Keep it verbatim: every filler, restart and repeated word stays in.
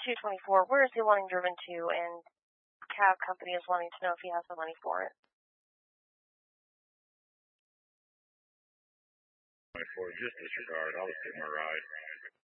two twenty-four, where is he wanting driven to? And cab company is wanting to know if he has the money for it. twenty-four, just disregard. I'll just give him a ride.